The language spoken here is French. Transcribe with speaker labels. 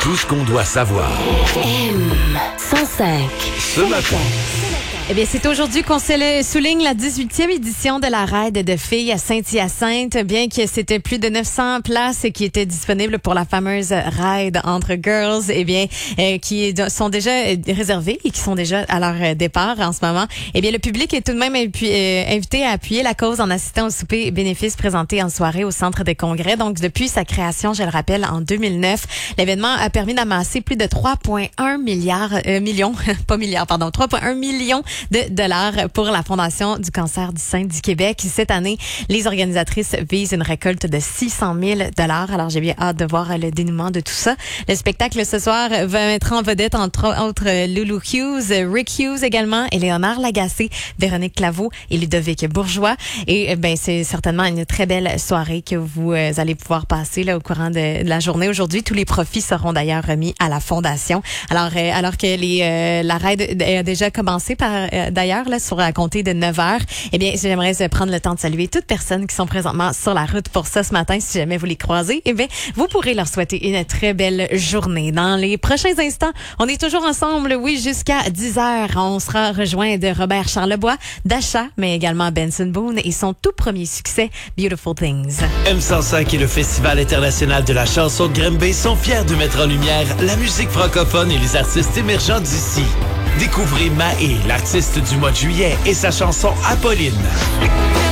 Speaker 1: Tout ce qu'on doit savoir.
Speaker 2: M105.
Speaker 1: Ce matin.
Speaker 3: Eh bien, c'est aujourd'hui qu'on souligne la 18e édition de la Raid de filles à Saint-Hyacinthe, bien que c'était plus de 900 places qui étaient disponibles pour la fameuse Raid entre girls, eh bien, qui sont déjà réservées et qui sont déjà à leur départ en ce moment. Eh bien, le public est tout de même invité à appuyer la cause en assistant au souper bénéfice présenté en soirée au Centre des congrès. Donc, depuis sa création, je le rappelle, en 2009, l'événement a permis d'amasser plus de 3,1 millions de dollars pour la Fondation du cancer du sein du Québec. Cette année, les organisatrices visent une récolte de 600 000 dollars. Alors, j'ai bien hâte de voir le dénouement de tout ça. Le spectacle ce soir va mettre en vedette entre autres Lulu Hughes, Rick Hughes également, Éléonore Lagacé, Véronique Claveau et Ludovic Bourgeois. Et ben c'est certainement une très belle soirée que vous allez pouvoir passer là au courant de la journée aujourd'hui. Tous les profits seront d'ailleurs remis à la Fondation. Alors que la raid a déjà commencé d'ailleurs là à compter de 9h, eh bien j'aimerais prendre le temps de saluer toutes personnes qui sont présentement sur la route pour ça ce matin. Si jamais vous les croisez, eh bien vous pourrez leur souhaiter une très belle journée. Dans les prochains instants, on est toujours ensemble, oui, jusqu'à 10h. On sera rejoint de Robert Charlebois, d'Acha, mais également Benson Boone et son tout premier succès, Beautiful Things.
Speaker 1: M105 et le Festival international de la chanson de Granby sont fiers de mettre en lumière la musique francophone et les artistes émergents d'ici. Découvrez Mahé, l'artiste du mois de juillet, et sa chanson Apolline.